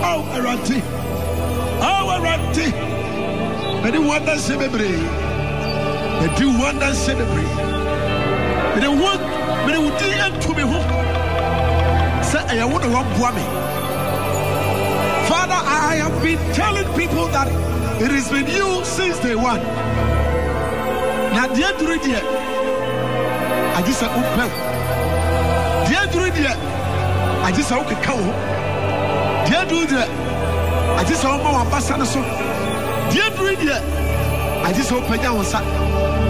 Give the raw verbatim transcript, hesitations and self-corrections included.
Oh, Arati. Oh, Arati. But the one that celebrate. But the one that celebrate. But the one, but the one to me home. Say, I want to run me. Father, I have been telling people that it has been you since day one. Now, dear Druidia, I just said, open. Dear Druidia, I just said, okay, come. Dear Druidia, I just saw my ambassador. Dear Druidia, I just hope I don't